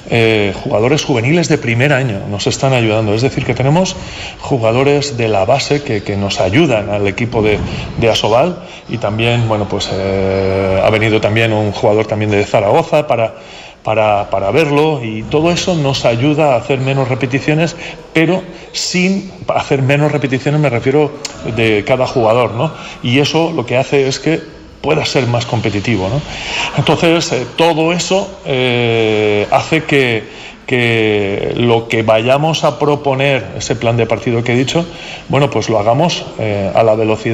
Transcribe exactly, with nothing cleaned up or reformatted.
eh, jugadores juveniles de primer año, nos están ayudando. Es decir, que tenemos jugadores de la base que, que nos ayudan al equipo de, de Asobal, y también, bueno, pues eh, ha venido también un jugador también de Zaragoza para... Para, para verlo, y todo eso nos ayuda a hacer menos repeticiones, pero sin hacer menos repeticiones, me refiero de cada jugador, ¿no? Y eso lo que hace es que pueda ser más competitivo, ¿no? Entonces, eh, todo eso eh, hace que, que lo que vayamos a proponer, ese plan de partido que he dicho, bueno, pues lo hagamos eh, a la velocidad